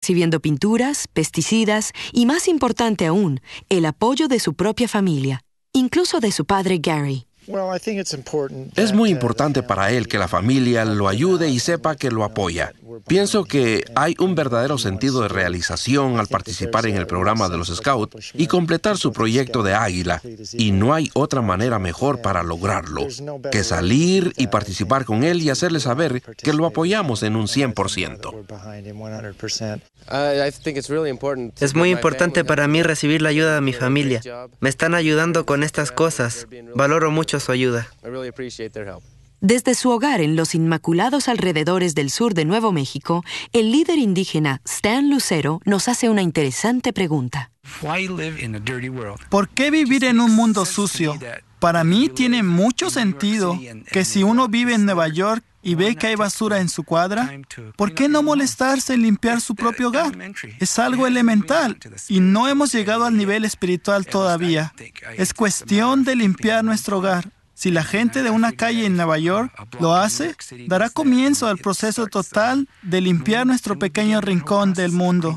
recibiendo pinturas, pesticidas y, más importante aún, el apoyo de su propia familia, incluso de su padre Gary. Es muy importante para él que la familia lo ayude y sepa que lo apoya. Pienso que hay un verdadero sentido de realización al participar en el programa de los Scouts y completar su proyecto de águila, y no hay otra manera mejor para lograrlo que salir y participar con él y hacerle saber que lo apoyamos en un 100%. Es muy importante para mí recibir la ayuda de mi familia. Me están ayudando con estas cosas. Valoro mucho su ayuda. Desde su hogar en los inmaculados alrededores del sur de Nuevo México, el líder indígena Stan Lucero nos hace una interesante pregunta. ¿Por qué vivir en un mundo sucio? Para mí tiene mucho sentido que si uno vive en Nueva York y ve que hay basura en su cuadra, ¿por qué no molestarse en limpiar su propio hogar? Es algo elemental y no hemos llegado al nivel espiritual todavía. Es cuestión de limpiar nuestro hogar. Si la gente de una calle en Nueva York lo hace, dará comienzo al proceso total de limpiar nuestro pequeño rincón del mundo.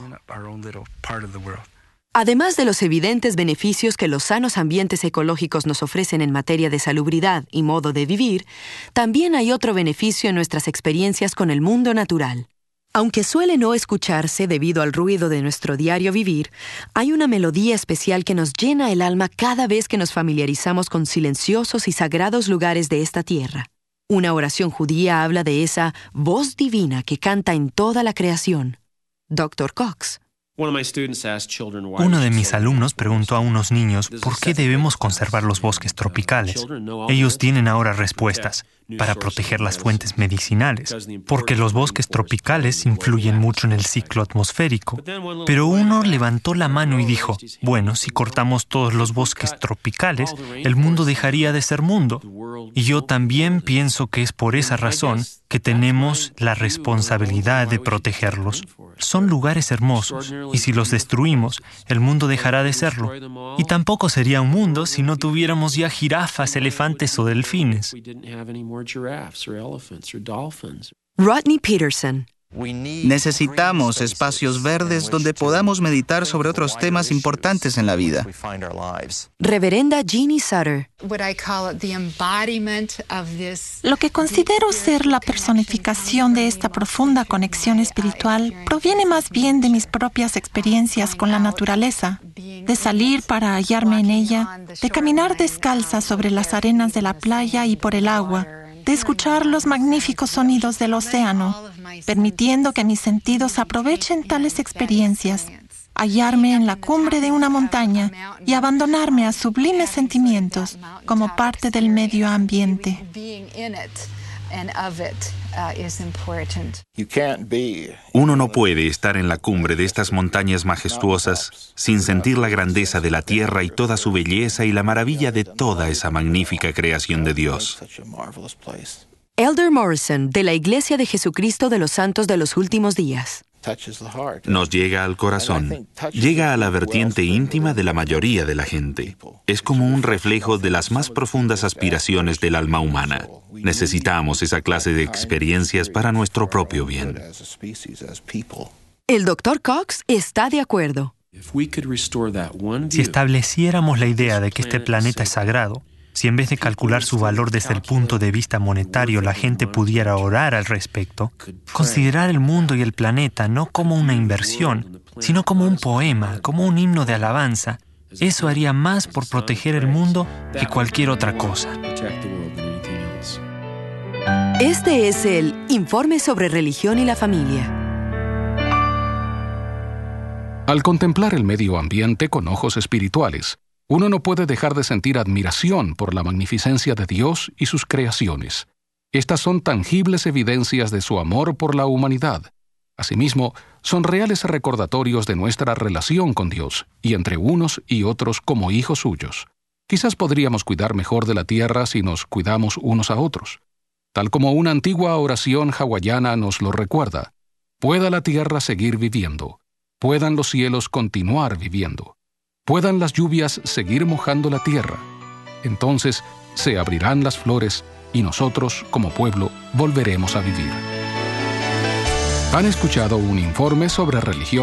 Además de los evidentes beneficios que los sanos ambientes ecológicos nos ofrecen en materia de salubridad y modo de vivir, también hay otro beneficio en nuestras experiencias con el mundo natural. Aunque suele no escucharse debido al ruido de nuestro diario vivir, hay una melodía especial que nos llena el alma cada vez que nos familiarizamos con silenciosos y sagrados lugares de esta tierra. Una oración judía habla de esa voz divina que canta en toda la creación. Dr. Cox. Uno de mis alumnos preguntó a unos niños por qué debemos conservar los bosques tropicales. Ellos tienen ahora respuestas: para proteger las fuentes medicinales, porque los bosques tropicales influyen mucho en el ciclo atmosférico. Pero uno levantó la mano y dijo, bueno, si cortamos todos los bosques tropicales, el mundo dejaría de ser mundo. Y yo también pienso que es por esa razón que tenemos la responsabilidad de protegerlos. Son lugares hermosos, y si los destruimos, el mundo dejará de serlo. Y tampoco sería un mundo si no tuviéramos ya jirafas, elefantes o delfines. Rodney Peterson. Necesitamos espacios verdes donde podamos meditar sobre otros temas importantes en la vida. Reverenda Jeannie Sutter. Lo que considero ser la personificación de esta profunda conexión espiritual proviene más bien de mis propias experiencias con la naturaleza, de salir para hallarme en ella, de caminar descalza sobre las arenas de la playa y por el agua, de escuchar los magníficos sonidos del océano, permitiendo que mis sentidos aprovechen tales experiencias, hallarme en la cumbre de una montaña y abandonarme a sublimes sentimientos como parte del medio ambiente. Uno no puede estar en la cumbre de estas montañas majestuosas sin sentir la grandeza de la tierra y toda su belleza y la maravilla de toda esa magnífica creación de Dios. Elder Morrison, de la Iglesia de Jesucristo de los Santos de los Últimos Días. Nos llega al corazón, llega a la vertiente íntima de la mayoría de la gente. Es como un reflejo de las más profundas aspiraciones del alma humana. Necesitamos esa clase de experiencias para nuestro propio bien. El Dr. Cox está de acuerdo. Si estableciéramos la idea de que este planeta es sagrado, si en vez de calcular su valor desde el punto de vista monetario la gente pudiera orar al respecto, considerar el mundo y el planeta no como una inversión, sino como un poema, como un himno de alabanza, eso haría más por proteger el mundo que cualquier otra cosa. Este es el Informe sobre Religión y la Familia. Al contemplar el medio ambiente con ojos espirituales, uno no puede dejar de sentir admiración por la magnificencia de Dios y sus creaciones. Estas son tangibles evidencias de su amor por la humanidad. Asimismo, son reales recordatorios de nuestra relación con Dios y entre unos y otros como hijos suyos. Quizás podríamos cuidar mejor de la tierra si nos cuidamos unos a otros. Tal como una antigua oración hawaiana nos lo recuerda, pueda la tierra seguir viviendo, puedan los cielos continuar viviendo. Puedan las lluvias seguir mojando la tierra. Entonces se abrirán las flores y nosotros, como pueblo, volveremos a vivir. Han escuchado un informe sobre religión